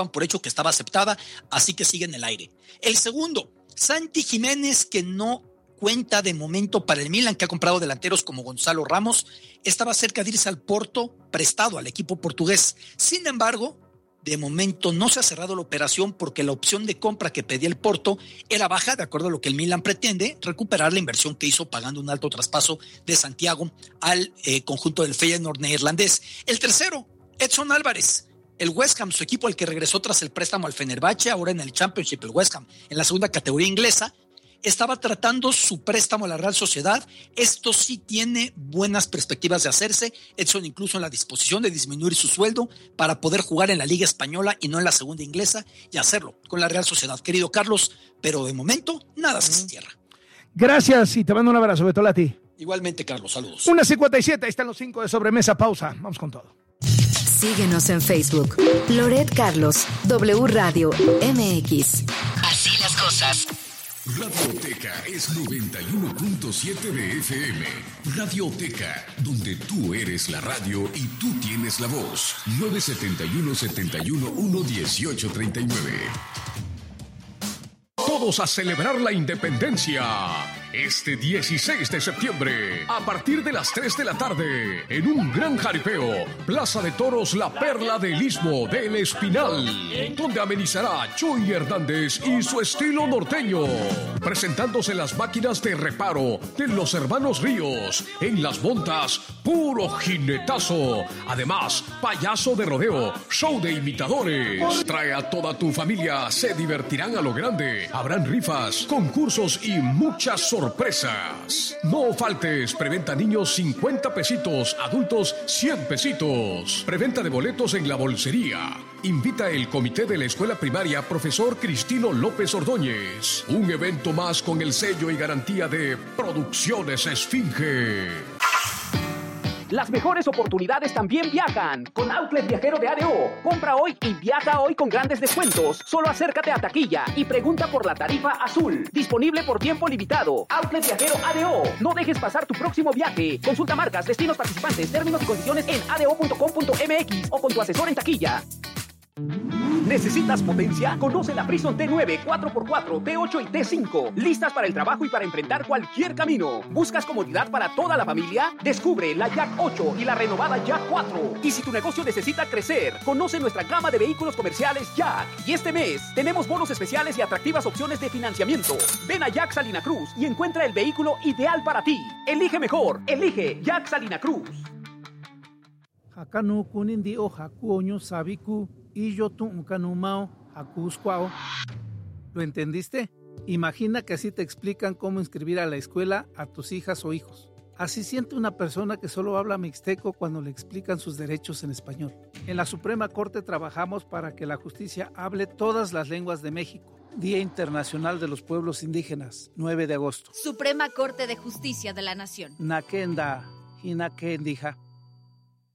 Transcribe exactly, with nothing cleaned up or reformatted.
por hecho que estaba aceptada, así que sigue en el aire. El segundo, Santi Jiménez, que no cuenta de momento para el Milan, que ha comprado delanteros como Gonzalo Ramos, estaba cerca de irse al Porto, prestado al equipo portugués. Sin embargo, de momento no se ha cerrado la operación porque la opción de compra que pedía el Porto era baja, de acuerdo a lo que el Milan pretende, recuperar la inversión que hizo pagando un alto traspaso de Santiago al eh, conjunto del Feyenoord neerlandés. El tercero, Edson Álvarez. El West Ham, su equipo al que regresó tras el préstamo al Fenerbahce, ahora en el Championship, el West Ham, en la segunda categoría inglesa, estaba tratando su préstamo a la Real Sociedad. Esto sí tiene buenas perspectivas de hacerse. Edson incluso en la disposición de disminuir su sueldo para poder jugar en la Liga Española y no en la segunda inglesa y hacerlo con la Real Sociedad. Querido Carlos, pero de momento nada se cierra. Gracias y te mando un abrazo, Beto, a ti. Igualmente, Carlos, saludos. una cincuenta y siete, ahí están los cinco de sobremesa, pausa. Vamos con todo. Síguenos en Facebook. Loret Carlos, W Radio M X. Así las cosas. Radioteca es noventa y uno punto siete de F M. Radioteca, donde tú eres la radio y tú tienes la voz. nueve siete uno, siete uno uno, uno ocho tres nueve. Todos a celebrar la independencia. Este dieciséis de septiembre, a partir de las tres de la tarde, en un gran jaripeo, Plaza de Toros La Perla del Istmo del Espinal, donde amenizará Chuy Hernández y su estilo norteño, presentándose las máquinas de reparo de los hermanos Ríos, en las montas, puro jinetazo, además, payaso de rodeo, show de imitadores, trae a toda tu familia, se divertirán a lo grande, habrán rifas, concursos y muchas sorpresas. Sorpresas. No faltes. Preventa niños cincuenta pesitos, adultos cien pesitos. Preventa de boletos en la bolsería. Invita el comité de la escuela primaria Profesor Cristino López Ordóñez. Un evento más con el sello y garantía de Producciones Esfinge. Las mejores oportunidades también viajan con Outlet Viajero de A D O. Compra hoy y viaja hoy con grandes descuentos. Solo acércate a taquilla y pregunta por la tarifa azul. Disponible por tiempo limitado. Outlet Viajero A D O. No dejes pasar tu próximo viaje. Consulta marcas, destinos participantes, términos y condiciones en a d o punto com punto m x o con tu asesor en taquilla. ¿Necesitas potencia? Conoce la Prison T nueve, cuatro por cuatro, T ocho y T cinco. Listas para el trabajo y para enfrentar cualquier camino. ¿Buscas comodidad para toda la familia? Descubre la Jack ocho y la renovada Jack cuatro. Y si tu negocio necesita crecer, conoce nuestra gama de vehículos comerciales Jack. Y este mes tenemos bonos especiales y atractivas opciones de financiamiento. Ven a Jack Salina Cruz y encuentra el vehículo ideal para ti. Elige mejor. Elige Jack Salina Cruz. Hakanu kunindi o hakuoño sabiku y yo tu uncanumao hakuscuao. ¿Lo entendiste? Imagina que así te explican cómo inscribir a la escuela a tus hijas o hijos. Así siente una persona que solo habla mixteco cuando le explican sus derechos en español. En la Suprema Corte trabajamos para que la justicia hable todas las lenguas de México. Día Internacional de los Pueblos Indígenas, nueve de agosto. Suprema Corte de Justicia de la Nación. Nakenda, Hinakendija.